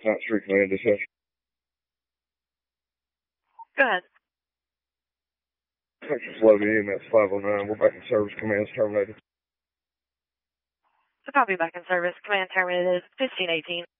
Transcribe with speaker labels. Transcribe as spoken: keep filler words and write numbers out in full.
Speaker 1: Not Street Command Dispatch.
Speaker 2: Go ahead.
Speaker 1: Texas Loaded E M S five oh nine. We're back in service. Command's terminated.
Speaker 2: So copy back in service. Command terminated fifteen eighteen.